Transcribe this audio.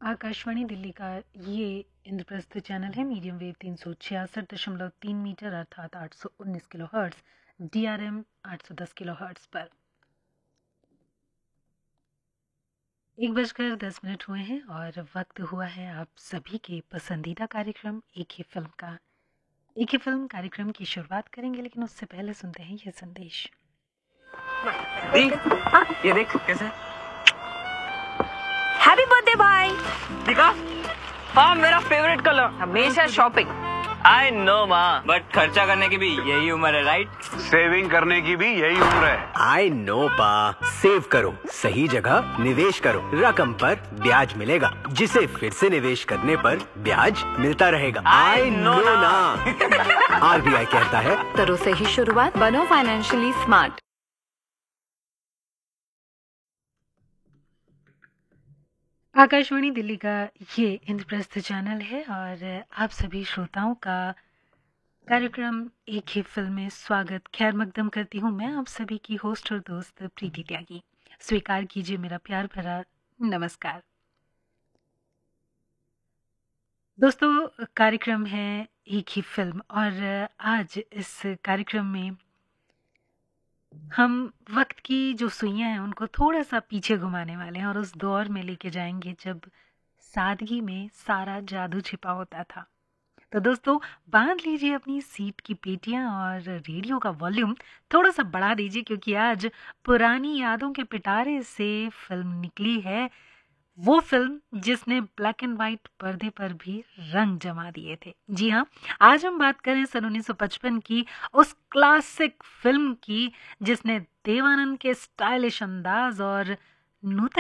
आकाशवाणी दिल्ली का ये इंद्रप्रस्थ चैनल है। मीडियम वेव 366.3 मीटर अर्थात 819 kilo hertz, DRM 810 kilo hertz पर 1:10 हुए हैं और वक्त हुआ है आप सभी के पसंदीदा कार्यक्रम एक ही फिल्म का। एक ही फिल्म कार्यक्रम की शुरुआत करेंगे, लेकिन उससे पहले सुनते हैं ये संदेश। ये देख कैसे। हैप्पी बर्थडे भाई। दिखा। हाँ, मेरा फेवरेट कलर। हमेशा शॉपिंग। आई नो माँ, बट खर्चा करने की भी यही उम्र है, राइट? सेविंग करने की भी यही उम्र है। आई नो पा, सेव करो, सही जगह निवेश करो, रकम पर ब्याज मिलेगा, जिसे फिर से निवेश करने पर ब्याज मिलता रहेगा। I know ना। RBI कहता है, करो सही शुरुआत, बनो फाइनेंशियली स्मार्ट। आकाशवाणी दिल्ली का ये इंद्रप्रस्थ चैनल है और आप सभी श्रोताओं का कार्यक्रम एक ही फिल्म में स्वागत खैर मकदम करती हूँ। मैं आप सभी की होस्ट और दोस्त प्रीति त्यागी। स्वीकार कीजिए मेरा प्यार भरा नमस्कार। दोस्तों, कार्यक्रम है एक ही फिल्म और आज इस कार्यक्रम में हम वक्त की जो सुइयां हैं उनको थोड़ा सा पीछे घुमाने वाले हैं और उस दौर में लेके जाएंगे जब सादगी में सारा जादू छिपा होता था। तो दोस्तों, बांध लीजिए अपनी सीट की पेटियां और रेडियो का वॉल्यूम थोड़ा सा बढ़ा दीजिए, क्योंकि आज पुरानी यादों के पिटारे से फिल्म निकली है। वो फिल्म जिसने ब्लैक एंड वाइट पर्दे पर भी रंग जमा दिए थे। जी हाँ, आज हम बात करें सन 1955 की उस क्लासिक फिल्म की जिसने देवानंद के स्टाइलिश अंदाज और नूतन